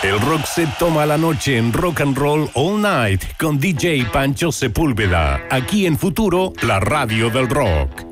El rock se toma la noche en Rock and Roll All Night con DJ Pancho Sepúlveda, aquí en Futuro, la radio del rock.